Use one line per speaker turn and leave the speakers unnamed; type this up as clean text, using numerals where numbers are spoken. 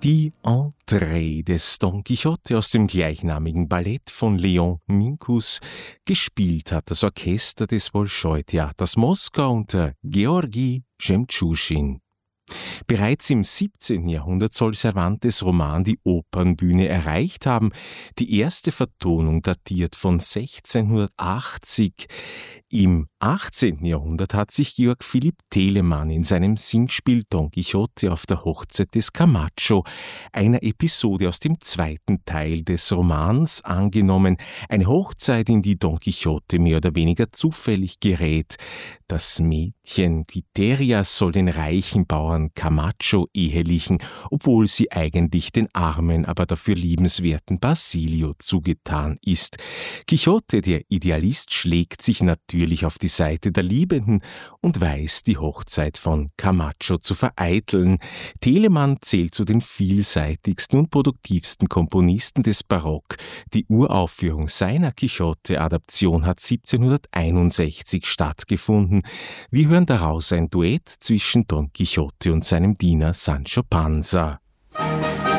Die Entree des Don Quixote aus dem gleichnamigen Ballett von Leon Minkus. Gespielt hat das Orchester des Bolschoi-Theaters Moskau unter Georgi Jemtschuschin. Bereits im 17. Jahrhundert soll Cervantes' Roman die Opernbühne erreicht haben. Die erste Vertonung datiert von 1680. Im 18. Jahrhundert hat sich Georg Philipp Telemann in seinem Singspiel Don Quixote auf der Hochzeit des Camacho einer Episode aus dem zweiten Teil des Romans angenommen. Eine Hochzeit, in die Don Quixote mehr oder weniger zufällig gerät. Das Mädchen Quiteria soll den reichen Bauern Camacho ehelichen, obwohl sie eigentlich den armen, aber dafür liebenswerten Basilio zugetan ist. Quixote, der Idealist, schlägt sich natürlich auf die Seite der Liebenden und weiß, die Hochzeit von Camacho zu vereiteln. Telemann zählt zu den vielseitigsten und produktivsten Komponisten des Barock. Die Uraufführung seiner Quixote-Adaption hat 1761 stattgefunden. Wir hören daraus ein Duett zwischen Don Quixote und seinem Diener Sancho Panza.